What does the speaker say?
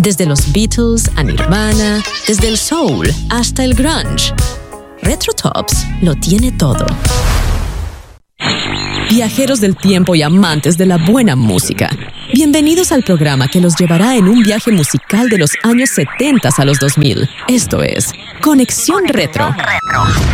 Desde los Beatles a Nirvana, desde el soul hasta el grunge. Retro Tops lo tiene todo. Viajeros del tiempo y amantes de la buena música, bienvenidos al programa que los llevará en un viaje musical de los años 70 a los 2000. Esto es Conexión Retro.